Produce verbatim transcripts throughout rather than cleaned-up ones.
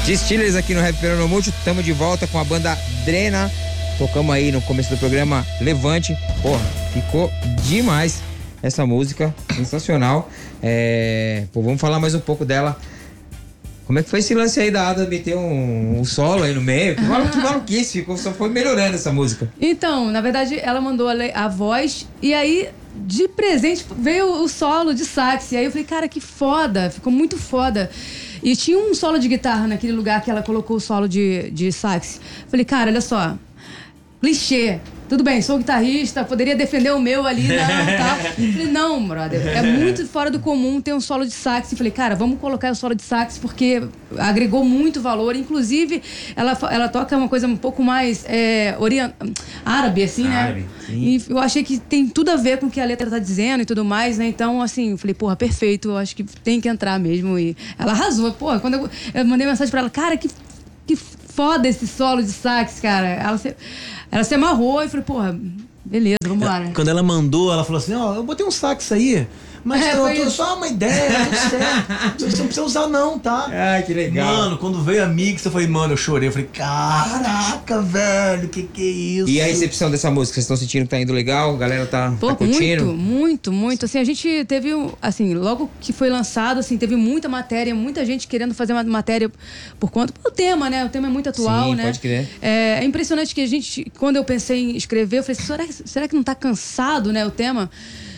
Distillers aqui no Rap Peronomútil, estamos de volta com a banda Drena. Tocamos aí no começo do programa Levante. Porra, ficou demais essa música, sensacional. É... Pô, vamos falar mais um pouco dela. Como é que foi esse lance aí da Ada meter um, um solo aí no meio? Que, malu, que maluquice, ficou, só foi melhorando essa música. Então, na verdade, ela mandou a, a voz e aí, de presente, veio o solo de sax. E aí eu falei, cara, que foda, ficou muito foda. E tinha um solo de guitarra naquele lugar que ela colocou o solo de, de sax. Falei, cara, olha só, clichê. Tudo bem, sou guitarrista, poderia defender o meu ali, não, tá? Falei, não, brother, é muito fora do comum ter um solo de sax. Falei, cara, vamos colocar o solo de sax porque agregou muito valor. Inclusive, ela, ela toca uma coisa um pouco mais é, orient... árabe, assim, árabe, né? sim. E eu achei que tem tudo a ver com o que a letra tá dizendo e tudo mais, né? Então, assim, eu falei, porra, perfeito, eu acho que tem que entrar mesmo. E ela arrasou. Porra, quando eu, eu mandei mensagem pra ela, cara, que, que foda esse solo de sax, cara. Ela se... Ela se amarrou e falei, porra, beleza, vambora. Quando ela mandou, ela falou assim, ó, oh, eu botei um sax aí, mas é, tô, tô só uma ideia, não sei. Você não precisa usar não, tá? Ai, que legal. Mano, quando veio a mix, eu falei, mano, eu chorei. Eu falei, caraca, velho, que que é isso? E a recepção dessa música, vocês estão sentindo que tá indo legal? A galera tá, Pô, tá curtindo? Muito, muito, muito. Assim, a gente teve, assim, logo que foi lançado, assim, teve muita matéria, muita gente querendo fazer uma matéria por conta do tema, né? O tema é muito atual, Sim, né? pode crer. É, é impressionante que a gente, quando eu pensei em escrever, eu falei, será, será que não tá cansado, né, o tema?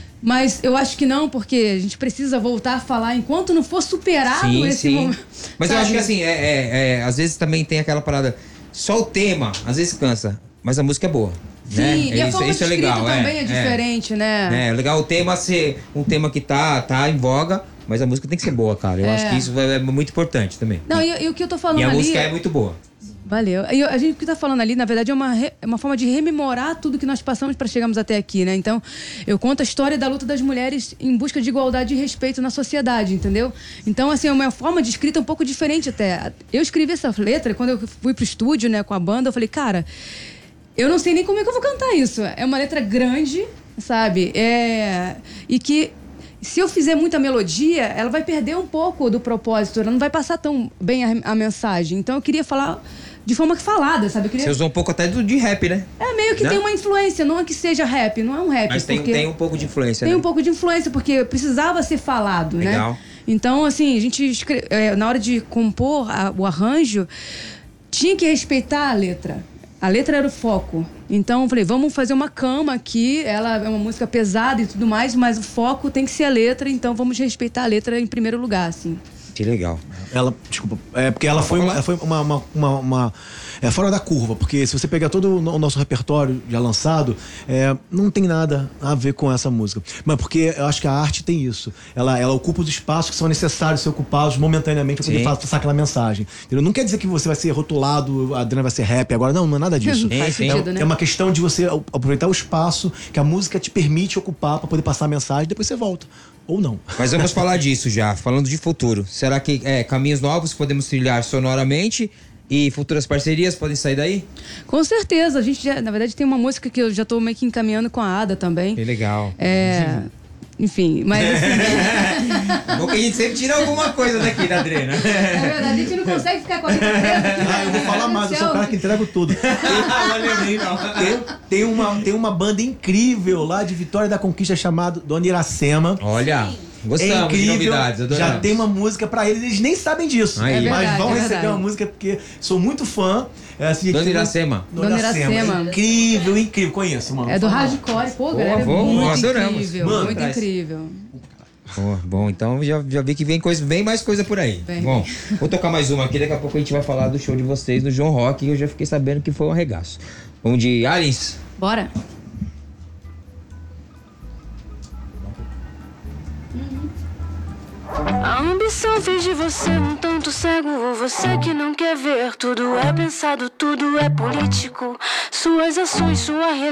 Mas eu acho que não, porque a gente precisa voltar a falar enquanto não for superado sim, esse sim. momento. Mas sabe? eu acho que assim, é, é, é, às vezes também tem aquela parada, só o tema, às vezes cansa, mas a música é boa. Sim, né? e a isso, forma isso de é escrita legal, também é, é diferente, é, né? É legal o tema ser um tema que tá, tá em voga, mas a música tem que ser boa, cara. Eu É. acho que isso é muito importante também. Não, e, e o que eu tô falando E a ali... música é muito boa. Valeu. E a gente o que tá falando ali, na verdade, é uma, re, é uma forma de rememorar tudo que nós passamos para chegarmos até aqui, né? Então, eu conto a história da luta das mulheres em busca de igualdade e respeito na sociedade, entendeu? Então, assim, é uma forma de escrita um pouco diferente até. Eu escrevi essa letra, quando eu fui pro estúdio, né, com a banda, eu falei, cara, eu não sei nem como é que eu vou cantar isso. É uma letra grande, sabe? É... E que... Se eu fizer muita melodia, ela vai perder um pouco do propósito, ela não vai passar tão bem a, a mensagem. Então eu queria falar de forma falada, sabe? Eu queria... Você usou um pouco até do, de rap, né? É meio que Não? tem uma influência, não é que seja rap, não é um rap. Mas tem, porque tem um pouco de influência, Tem né? um pouco de influência, porque precisava ser falado, Legal. né? Então, assim, a gente, escre... é, na hora de compor a, o arranjo, tinha que respeitar a letra. A letra era o foco. Então, eu falei, vamos fazer uma cama aqui. Ela é uma música pesada e tudo mais, mas o foco tem que ser a letra. Então, vamos respeitar a letra em primeiro lugar, assim. Que legal. Ela, desculpa, é porque ela foi, uma, ela foi uma, uma, uma, uma é, fora da curva, porque se você pegar todo o nosso repertório já lançado, é, não tem nada a ver com essa música. Mas porque eu acho que a arte tem isso. Ela, ela ocupa os espaços que são necessários ser ocupados momentaneamente para poder passar aquela mensagem. Entendeu? Não quer dizer que você vai ser rotulado, a Adriana vai ser rap agora. Não, não é nada disso. Faz sentido, é, né? é uma questão de você aproveitar o espaço que a música te permite ocupar para poder passar a mensagem, depois você volta. Ou não. Mas vamos falar disso já, falando de futuro. Será que é, caminhos novos podemos trilhar sonoramente e futuras parcerias podem sair daí? Com certeza. A gente, já, na verdade, tem uma música que eu já tô meio que encaminhando com a Ada também. Que legal. É... Enfim, mas assim... Bom que a gente sempre tira alguma coisa daqui da Adriana. É verdade, a gente não consegue ficar com a língua presa aqui. Ah, eu vou falar mais, eu sou o cara que entrego tudo. Tem, tem, uma, tem uma banda incrível lá de Vitória da Conquista chamada Dona Iracema. Olha, gostamos é incrível, de novidades, adoramos. já tem uma música pra eles, eles nem sabem disso. Aí. É mas verdade, vão é receber verdade. uma música porque sou muito fã. É assim, Dona que- Iracema. Dona Dona Iracema. Iracema. É incrível, incrível. Conheço, mano. É do Fala. hardcore. Pô, Boa, galera, é boa, muito adoramos. incrível. Mano, muito traz. incrível. Pô, bom, então já, já vi que vem, coisa, vem mais coisa por aí. Vem. Bom, vou tocar mais uma aqui, daqui a pouco a gente vai falar do show de vocês no João Rock, e eu já fiquei sabendo que foi um arregaço. Vamos de Aliens. Bora. A ambição fez de você um tanto cego, ou você que não quer ver. Tudo é pensado, tudo é político. Suas ações, sua religião.